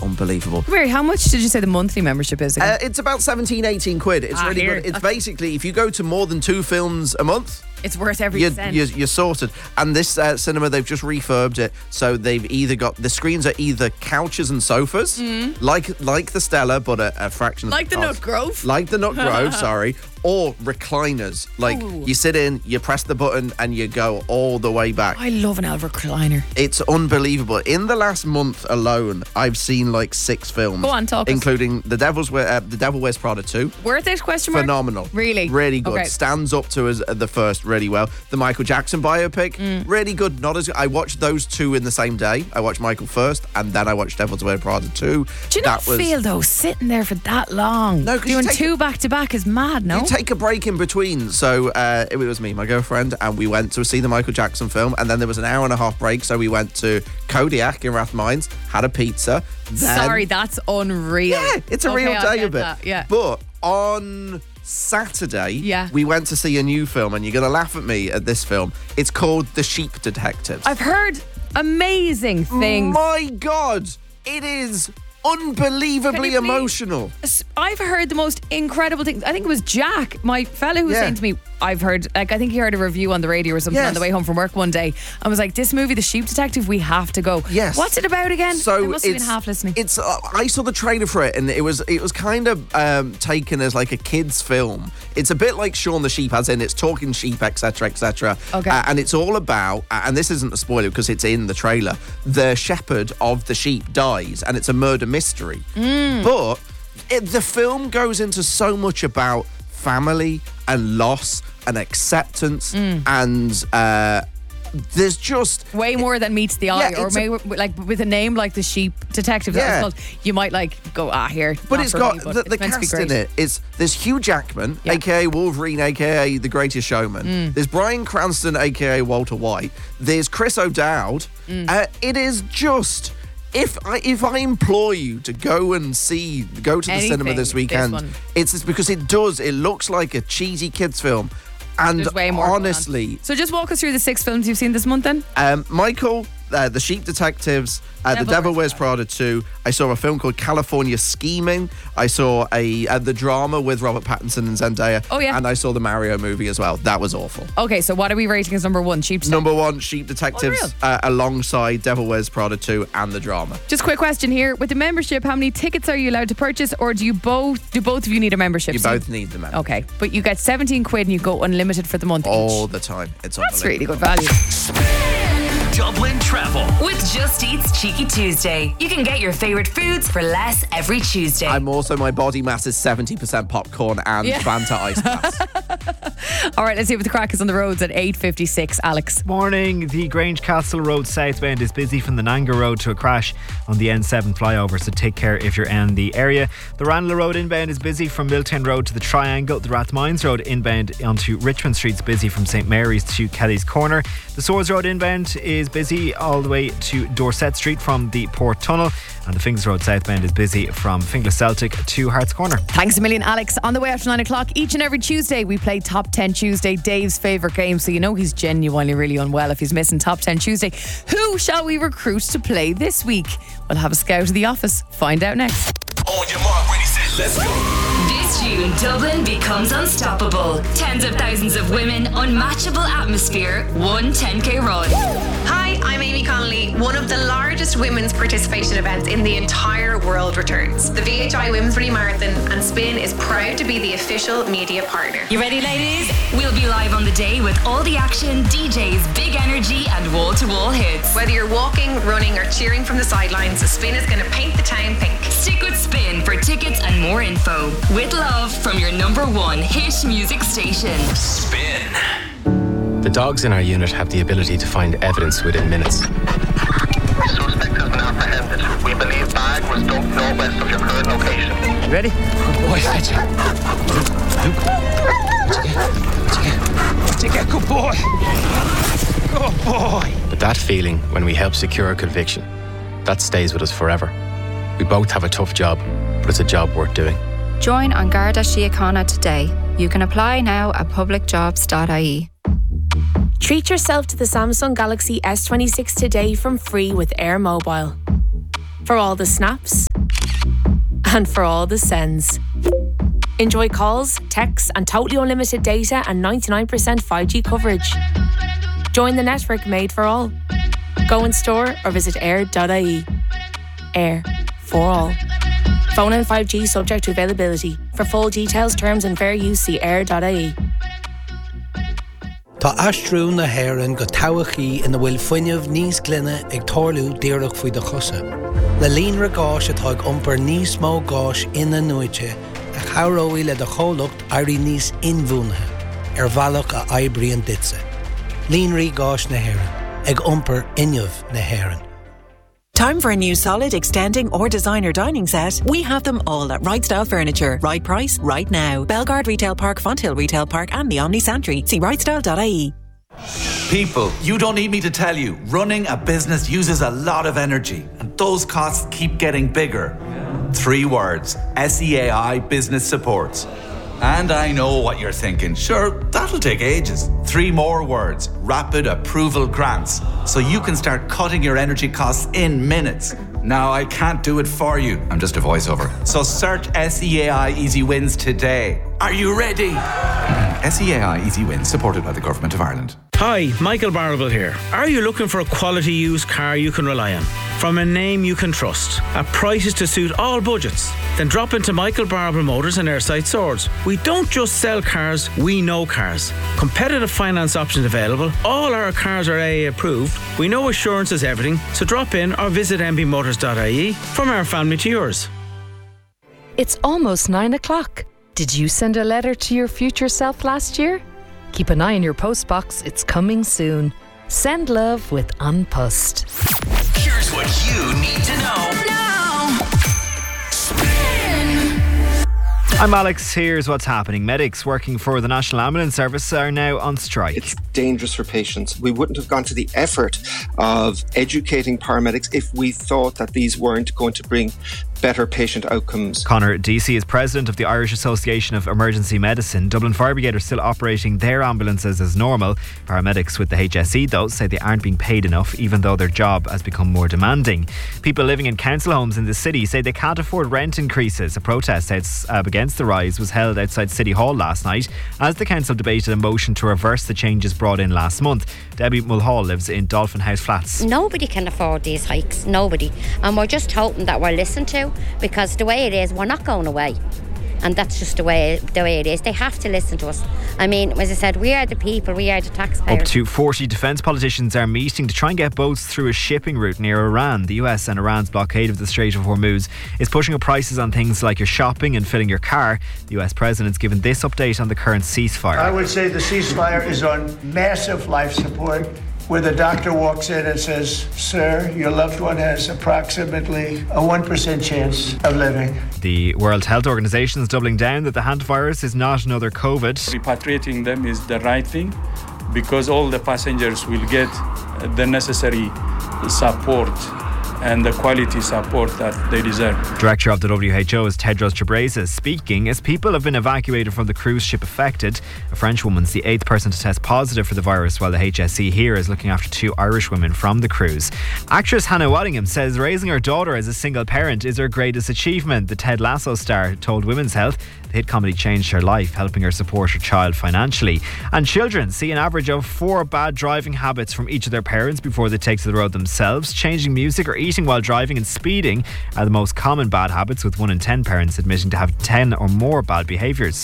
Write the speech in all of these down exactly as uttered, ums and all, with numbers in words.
unbelievable. Mary, how much did you say the monthly membership is again? Uh, it's about seventeen, eighteen quid. It's Ah, really here. good. It's Okay. basically, if you go to more than two films a month, It's worth every you're, cent. you're, you're sorted. And this uh, cinema, they've just refurbed it. So they've either got, the screens are either couches and sofas, like like the Stella, but a, a fraction Like of the the cost. Nut Grove? Like the Nut Grove, sorry. Or recliners. Like, Ooh. you sit in, you press the button, and you go all the way back. I love an Elva recliner. It's unbelievable. In the last month alone, I've seen like six films. Go on, talk us. Including The Devil's We- uh, The Devil Wears Prada two. Worth it? Question mark. Phenomenal. Really? Really good. Okay. Stands up to as the first really well. The Michael Jackson biopic, Mm. really good. Not as I watched those two in the same day. I watched Michael first, and then I watched Devil's Wears Prada two. Do you not feel though sitting there for that long? No, 'cause you doing take- two back to back is mad. No. You take a break in between. So uh, it was me, my girlfriend, and we went to see the Michael Jackson film, and then there was an hour and a half break. So we went to Kodiak in Rathmines, had a pizza. Then, Sorry, that's unreal. Yeah, it's a Okay, real I day get of it. that, yeah. But on Saturday, Yeah. we went to see a new film, and you're going to laugh at me at this film. It's called The Sheep Detectives. I've heard amazing things. My God, it is unbelievably Can you believe- emotional. I've heard the most incredible things. I think it was Jack, my fellow, who was Yeah. saying to me, I've heard, like, I think he heard a review on the radio or something Yes. on the way home from work one day. I was like, this movie, The Sheep Detective, we have to go. Yes. What's it about again? So I must have been it's- half listening. It's uh, I saw the trailer for it, and it was it was kind of um, taken as like a kids' film. It's a bit like Shaun the Sheep, as in it's talking sheep, et cetera, et cetera. Okay. Uh, and it's all about, uh, and this isn't a spoiler because it's in the trailer. The shepherd of the sheep dies, and it's a murder mystery. Mm. But it, the film goes into so much about family and loss and acceptance, Mm. and uh, there's just Way more than meets the eye, Yeah, or it's a- maybe like with a name like The Sheep Detective, Yeah. called, you might like go, ah, here. But not it's for got me, but the, it's the meant to be cast in great. it. It's there's Hugh Jackman, Yeah. aka Wolverine, aka The Greatest Showman. Mm. There's Bryan Cranston, aka Walter White. There's Chris O'Dowd. Mm. Uh, it is just. If I if I implore you to go and see, go to the Anything, cinema this this weekend, one. it's just because it does. It looks like a cheesy kids film, and There's way more going on. honestly, So just walk us through the six films you've seen this month then. um, Michael, uh, The Sheep Detectives, uh, The Devil Devil Wears Wears Prada two. I saw a film called California Scheming. I saw a uh, the drama with Robert Pattinson and Zendaya. Oh, yeah. And I saw the Mario movie as well. That was awful. Okay, so what are we rating as number one? Sheep Detective. Number one, Sheep Detectives, Unreal. uh, alongside Devil Wears Prada two and the drama. Just quick question here. With the membership, how many tickets are you allowed to purchase, or do you both do both of you need a membership? You So- both need them. Okay, but you get seventeen quid and you go unlimited for the month All each. the time. It's That's really unbelievable. good value. Dublin Travel with Just Eat's Cheeky Tuesday. You can get your favourite foods for less every Tuesday. I'm also, my body mass is seventy percent popcorn and Yeah. Fanta Ice Glass. All right, let's see what the crack is on the roads at eight fifty-six. Alex. Morning. The Grange Castle Road southbound is busy from the Nanga Road to a crash on the N seven flyover, so take care if you're in the area. The Ranelagh Road inbound is busy from Milltown Road to the Triangle. The Rathmines Road inbound onto Richmond Street is busy from St Mary's to Kelly's Corner. The Swords Road inbound is busy all the way to Dorset Street from the Port Tunnel, and the Finglas Road southbound is busy from Finglas Celtic to Hearts Corner. Thanks a million, Alex. On the way after nine o'clock, each and every Tuesday, we play Top ten Tuesday, Dave's favourite game. So you know he's genuinely really unwell if he's missing Top ten Tuesday. Who shall we recruit to play this week? We'll have a scout of the office. Find out next. On your mark, ready, set, let's go. This June, Dublin becomes unstoppable. Tens of thousands of women, unmatchable atmosphere, one ten K run. Hi, I'm Amy Connolly. One of the largest women's participation events in the entire world returns. The V H I Women's Running Marathon, and Spin is proud to be the official media partner. You ready, ladies? We'll be live on the day with all the action, D Js, big energy, and wall-to-wall hits. Whether you're walking, running, or cheering from the sidelines, Spin is going to paint the town pink. Stick with Spin for tickets and more info. With love from your number one hit music station. Spin. The dogs in our unit have the ability to find evidence within minutes. Suspect has been apprehended. We believe bag was dumped northwest of your current location. Ready? Good boy, fetch it. Luke, Luke. What'd you get? What'd you get? What'd you get? Good boy. Good boy. But that feeling when we help secure a conviction, that stays with us forever. We both have a tough job, but it's a job worth doing. Join An Garda Síochána today. You can apply now at public jobs dot I E. Treat yourself to the Samsung Galaxy S twenty-six today from free with Air Mobile. For all the snaps, and for all the sends. Enjoy calls, texts and totally unlimited data and ninety-nine percent five G coverage. Join the network made for all. Go in store or visit air dot I E. Air, for all. Phone and five G subject to availability. For full details, terms and fair use, see air dot I E. Tá astrú na hÉireann go towachaí ina bhfuil fuinneamh níos glynne ag torlú díreach faoi do chosa. Le líon ra gáis atá ag iompar níos mó gáis ina nuaite a chaireoidh le do chomhlacht airí níos inmhúnathe ar bhealach a oibrion ditse. Líon rí gáis na hÉireann ag iompar inneamh na hÉireann. Time for a new solid, extending or designer dining set? We have them all at Right Style Furniture. Right price, right now. Belgard Retail Park, Fonthill Retail Park and the Omni Santry. See right style dot I E. People, you don't need me to tell you, running a business uses a lot of energy and those costs keep getting bigger. Three words, S E A I Business Supports. And I know what you're thinking. Sure, that'll take ages. Three more words, Rapid Approval Grants. So you can start cutting your energy costs in minutes. Now, I can't do it for you. I'm just a voiceover. So search S E A I Easy Wins today. Are you ready? S E A I Easy Wins, supported by the Government of Ireland. Hi, Michael Barrable here. Are you looking for a quality used car you can rely on? From a name you can trust, at prices to suit all budgets? Then drop into Michael Barrable Motors and Airside Swords. We don't just sell cars, we know cars. Competitive finance options available. All our cars are A A approved. We know assurance is everything, so drop in or visit m b motors dot I E. From our family to yours. It's almost nine o'clock. Did you send a letter to your future self last year? Keep an eye on your postbox, it's coming soon. Send love with An Post. Here's what you need to know now. Spin. I'm Alex. Here's what's happening. Medics working for the National Ambulance Service are now on strike. It's dangerous for patients. We wouldn't have gone to the effort of educating paramedics if we thought that these weren't going to bring better patient outcomes. Conor Deasy is president of the Irish Association of Emergency Medicine. Dublin Fire Brigade are still operating their ambulances as normal. Paramedics with the H S E, though, say they aren't being paid enough, even though their job has become more demanding. People living in council homes in the city say they can't afford rent increases. A protest uh, against the rise was held outside City Hall last night as the council debated a motion to reverse the changes brought in last month. Debbie Mulhall lives in Dolphin House Flats. Nobody can afford these hikes, nobody. And we're just hoping that we're listened to, because the way it is, we're not going away. And that's just the way the way it is. They have to listen to us. I mean, as I said, we are the people, we are the taxpayers. Up to forty defence politicians are meeting to try and get boats through a shipping route near Iran. The U S and Iran's blockade of the Strait of Hormuz is pushing up prices on things like your shopping and filling your car. The U S President's given this update on the current ceasefire. I would say the ceasefire is on massive life support, where the doctor walks in and says, sir, your loved one has approximately a one percent chance of living. The World Health Organization is doubling down that the hantavirus is not another COVID. Repatriating them is the right thing, because all the passengers will get the necessary support and the quality support that they deserve. Director of the W H O is Tedros Ghebreyesus speaking as people have been evacuated from the cruise ship affected. A French woman's the eighth person to test positive for the virus, while the H S E here is looking after two Irish women from the cruise. Actress Hannah Waddingham says raising her daughter as a single parent is her greatest achievement. The Ted Lasso star told Women's Health the hit comedy changed her life, helping her support her child financially. And children see an average of four bad driving habits from each of their parents before they take to the road themselves. Changing music or eating while driving and speeding are the most common bad habits, with one in ten parents admitting to have ten or more bad behaviours.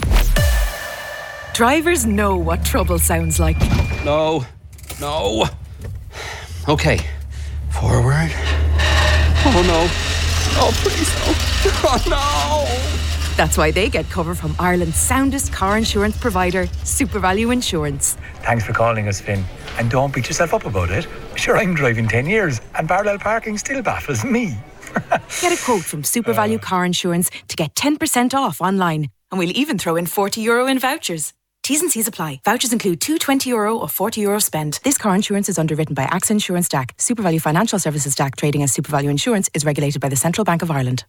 Drivers know what trouble sounds like. No, no. Okay, forward. Oh no. Oh please no. Oh no. That's why they get cover from Ireland's soundest car insurance provider, SuperValue Insurance. Thanks for calling us, Finn. And don't beat yourself up about it. Sure, I'm driving ten years and parallel parking still baffles me. Get a quote from SuperValue uh. Car Insurance to get ten percent off online. And we'll even throw in forty euro in vouchers. T's and C's apply. Vouchers include two twenty euro or forty euro spend. This car insurance is underwritten by AXA Insurance D A C. SuperValue Financial Services D A C, trading as SuperValue Insurance, is regulated by the Central Bank of Ireland.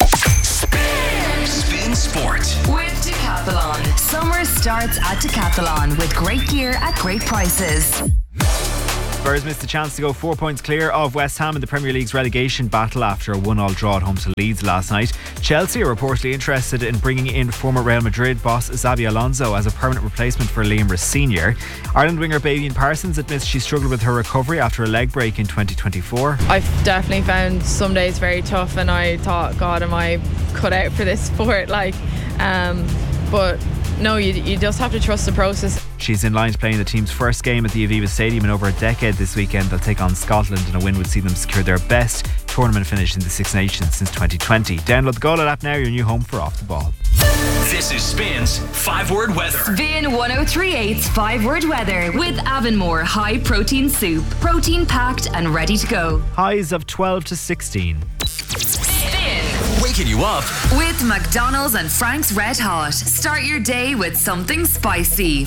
Spin Sport with Decathlon. Summer starts at Decathlon with great gear at great prices. Spurs missed a chance to go four points clear of West Ham in the Premier League's relegation battle after a one all draw at home to Leeds last night. Chelsea are reportedly interested in bringing in former Real Madrid boss Xabi Alonso as a permanent replacement for Liam Rice Senior Ireland winger Bavian Parsons admits she struggled with her recovery after a leg break in twenty twenty-four. I've definitely found some days very tough, and I thought, God, am I cut out for this sport? Like, um, but no, you, you just have to trust the process. She's in line to play in the team's first game at the Aviva Stadium in over a decade this weekend. They'll take on Scotland, and a win would see them secure their best tournament finish in the Six Nations since twenty twenty. Download the Go Loud app now, your new home for Off the Ball. This is Spin's five word weather. Spin ten thirty-eight's five word weather with Avonmore high protein soup. Protein packed and ready to go. Highs of twelve to sixteen. Spin. Waking you up With McDonald's and Frank's Red Hot. Start your day with something spicy.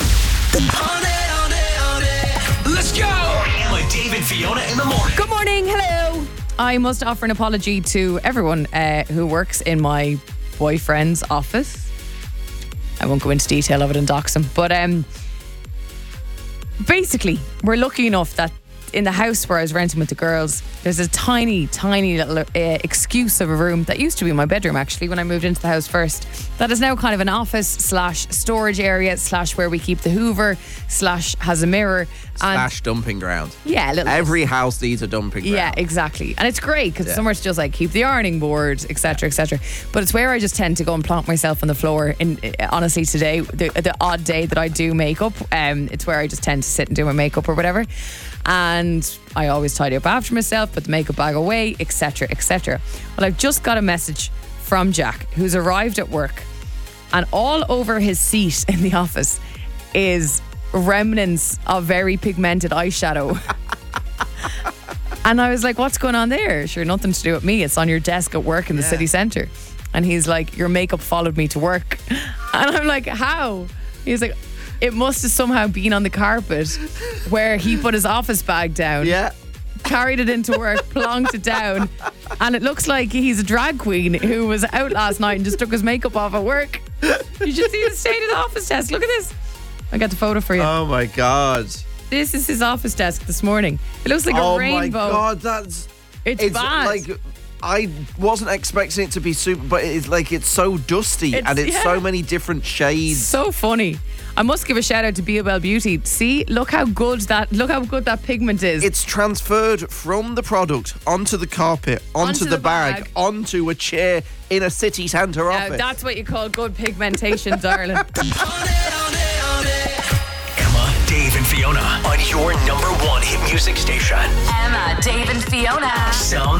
Let's go! With Dave and Fiona in the morning. Good morning, hello. I must offer an apology to everyone uh, who works in my boyfriend's office. I won't go into detail of it and dox him, but um, basically, we're lucky enough that in the house where I was renting with the girls, there's a tiny, tiny little uh, excuse of a room that used to be my bedroom actually when I moved into the house first. That is now kind of an office slash storage area slash where we keep the Hoover slash has a mirror. Slash dumping ground. Yeah, a little every house needs a dumping ground. Yeah, exactly. And it's great because Yeah. somewhere to just like keep the ironing board, etc, etc. But it's where I just tend to go and plonk myself on the floor. In honestly today, the, the odd day that I do makeup, um, it's where I just tend to sit and do my makeup or whatever. And I always tidy up after myself, put the makeup bag away, etc, etc. Well, I've just got a message from Jack, who's arrived at work, and all over his seat in the office is remnants of very pigmented eyeshadow. And I was like, what's going on there? Sure, nothing to do with me. It's on your desk at work in the Yeah. city centre. And he's like, your makeup followed me to work. And I'm like, how? He's like, it must have somehow been on the carpet where he put his office bag down. Yeah. Carried it into work, plonked it down, and it looks like he's a drag queen who was out last night and just took his makeup off at work. You should see the state of the office desk. Look at this. I got the photo for you. Oh my God. This is his office desk this morning. It looks like oh a rainbow. Oh my God, that's It's, it's bad. like I wasn't expecting it to be super, but it's like it's so dusty It's- and it's yeah. so many different shades. So funny. I must give a shout out to Be Well Beauty. See, look how good that look how good that pigment is. It's transferred from the product onto the carpet, onto, Onto the, the bag, bag. onto a chair in a city centre Now, office. that's what you call good pigmentation, darling. Come on, Dave and Fiona on your number one hit music station. Emma, Dave and Fiona. Sounds